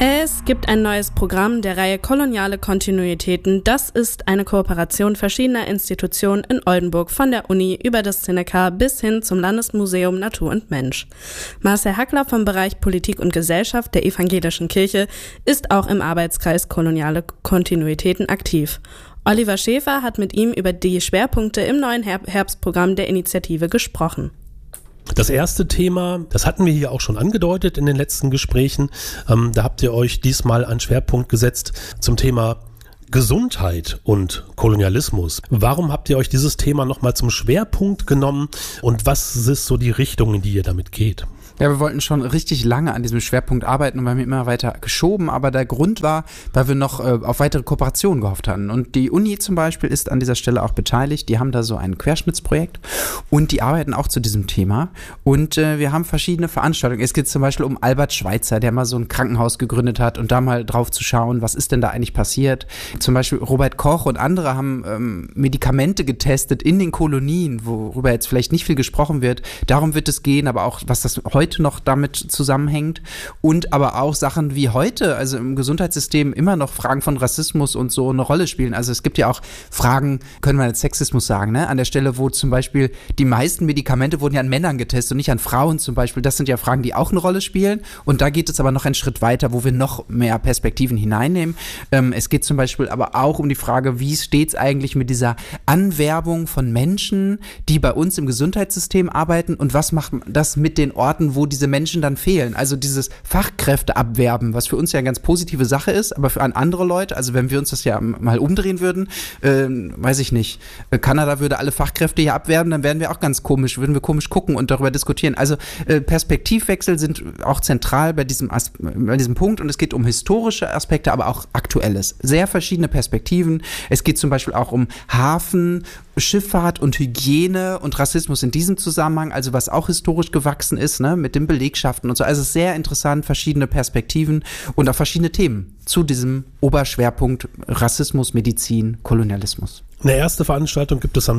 Es gibt ein neues Programm der Reihe Koloniale Kontinuitäten. Das ist eine Kooperation verschiedener Institutionen in Oldenburg, von der Uni über das Seneca bis hin zum Landesmuseum Natur und Mensch. Marcel Hackler vom Bereich Politik und Gesellschaft der Evangelischen Kirche ist auch im Arbeitskreis Koloniale Kontinuitäten aktiv. Oliver Schäfer hat mit ihm über die Schwerpunkte im neuen Herbstprogramm der Initiative gesprochen. Das erste Thema, das hatten wir hier auch schon angedeutet in den letzten Gesprächen. Da habt ihr euch diesmal einen Schwerpunkt gesetzt zum Thema Gesundheit und Kolonialismus. Warum habt ihr euch dieses Thema nochmal zum Schwerpunkt genommen und was ist so die Richtung, in die ihr damit geht? Ja, wir wollten schon richtig lange an diesem Schwerpunkt arbeiten und wir haben ihn immer weiter geschoben, aber der Grund war, weil wir noch auf weitere Kooperationen gehofft hatten. Und die Uni zum Beispiel ist an dieser Stelle auch beteiligt. Die haben da so ein Querschnittsprojekt und die arbeiten auch zu diesem Thema. Und wir haben verschiedene Veranstaltungen. Es geht zum Beispiel um Albert Schweitzer, der mal so ein Krankenhaus gegründet hat und da mal drauf zu schauen, was ist denn da eigentlich passiert. Zum Beispiel Robert Koch und andere haben Medikamente getestet in den Kolonien, worüber jetzt vielleicht nicht viel gesprochen wird. Darum wird es gehen, aber auch, was das heute noch damit zusammenhängt und aber auch Sachen wie heute, also im Gesundheitssystem immer noch Fragen von Rassismus und so eine Rolle spielen. Also es gibt ja auch Fragen, können wir jetzt Sexismus sagen, ne? An der Stelle, wo zum Beispiel die meisten Medikamente wurden ja an Männern getestet und nicht an Frauen zum Beispiel. Das sind ja Fragen, die auch eine Rolle spielen und da geht es aber noch einen Schritt weiter, wo wir noch mehr Perspektiven hineinnehmen. Es geht zum Beispiel aber auch um die Frage, wie steht es eigentlich mit dieser Anwerbung von Menschen, die bei uns im Gesundheitssystem arbeiten und was macht das mit den Orten, wo diese Menschen dann fehlen. Also dieses Fachkräfteabwerben, was für uns ja eine ganz positive Sache ist, aber für andere Leute, also wenn wir uns das ja mal umdrehen würden, weiß ich nicht, Kanada würde alle Fachkräfte hier abwerben, dann würden wir komisch gucken und darüber diskutieren. Also Perspektivwechsel sind auch zentral bei diesem Punkt und es geht um historische Aspekte, aber auch Aktuelles. Sehr verschiedene Perspektiven. Es geht zum Beispiel auch um Hafen, Schifffahrt und Hygiene und Rassismus in diesem Zusammenhang, also was auch historisch gewachsen ist, ne, mit den Belegschaften und so. Also sehr interessant, verschiedene Perspektiven und auch verschiedene Themen zu diesem Oberschwerpunkt Rassismus, Medizin, Kolonialismus. Eine erste Veranstaltung gibt es am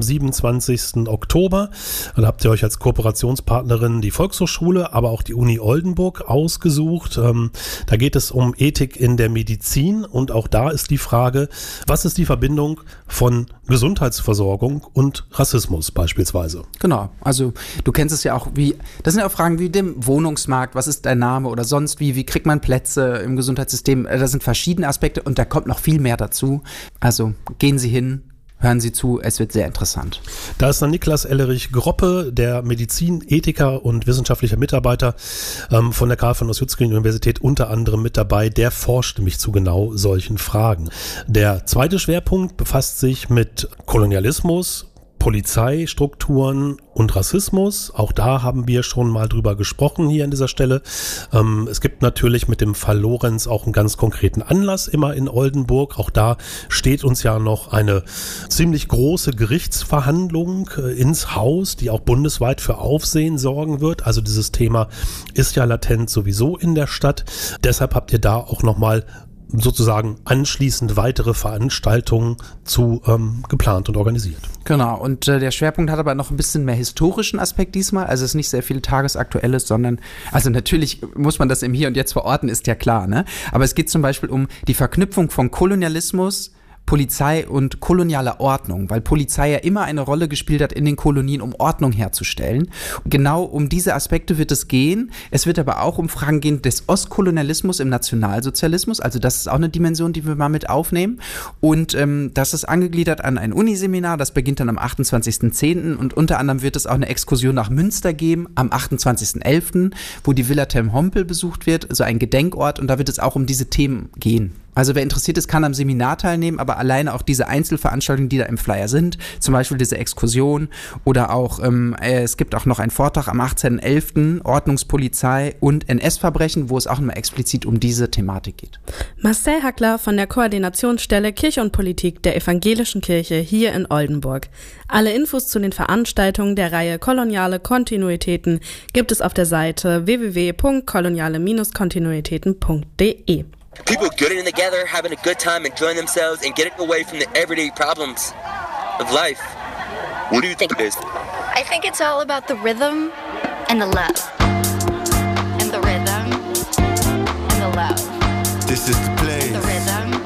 27. Oktober. Da habt ihr euch als Kooperationspartnerin die Volkshochschule, aber auch die Uni Oldenburg ausgesucht. Da geht es um Ethik in der Medizin und auch da ist die Frage, was ist die Verbindung von Gesundheitsversorgung und Rassismus beispielsweise? Genau, also du kennst es ja auch, das sind ja auch Fragen wie dem Wohnungsmarkt, was ist dein Name oder sonst wie kriegt man Plätze im Gesundheitssystem? Das sind verschiedene Aspekte und da kommt noch viel mehr dazu. Also gehen Sie hin. Hören Sie zu, es wird sehr interessant. Da ist dann Niklas Ellerich-Groppe, der Medizinethiker und wissenschaftlicher Mitarbeiter von der Karl von Ossietzky-Universität unter anderem mit dabei. Der forscht nämlich zu genau solchen Fragen. Der zweite Schwerpunkt befasst sich mit Kolonialismus, Polizeistrukturen und Rassismus. Auch da haben wir schon mal drüber gesprochen hier an dieser Stelle. Es gibt natürlich mit dem Fall Lorenz auch einen ganz konkreten Anlass immer in Oldenburg. Auch da steht uns ja noch eine ziemlich große Gerichtsverhandlung ins Haus, die auch bundesweit für Aufsehen sorgen wird. Also dieses Thema ist ja latent sowieso in der Stadt. Deshalb habt ihr da auch nochmal sozusagen anschließend weitere Veranstaltungen geplant und organisiert. Genau, und der Schwerpunkt hat aber noch ein bisschen mehr historischen Aspekt diesmal, also es ist nicht sehr viel Tagesaktuelles, sondern, also natürlich muss man das im Hier und Jetzt verorten, ist ja klar, ne? Aber es geht zum Beispiel um die Verknüpfung von Kolonialismus, Polizei und kolonialer Ordnung, weil Polizei ja immer eine Rolle gespielt hat in den Kolonien, um Ordnung herzustellen. Genau um diese Aspekte wird es gehen. Es wird aber auch um Fragen gehen des Ostkolonialismus im Nationalsozialismus, also das ist auch eine Dimension, die wir mal mit aufnehmen. Und das ist angegliedert an ein Uniseminar, das beginnt dann am 28.10. und unter anderem wird es auch eine Exkursion nach Münster geben am 28.11., wo die Villa Telm-Hompel besucht wird, also ein Gedenkort, und da wird es auch um diese Themen gehen. Also wer interessiert ist, kann am Seminar teilnehmen, aber alleine auch diese Einzelveranstaltungen, die da im Flyer sind, zum Beispiel diese Exkursion oder auch, es gibt auch noch einen Vortrag am 18.11. Ordnungspolizei und NS-Verbrechen, wo es auch nochmal explizit um diese Thematik geht. Marcel Hackler von der Koordinationsstelle Kirche und Politik der Evangelischen Kirche hier in Oldenburg. Alle Infos zu den Veranstaltungen der Reihe Koloniale Kontinuitäten gibt es auf der Seite www.koloniale-kontinuitäten.de. People getting together, having a good time, enjoying themselves, and getting away from the everyday problems of life. What do you think it is? I think it's all about the rhythm and the love. And the rhythm and the love. is to play the rhythm,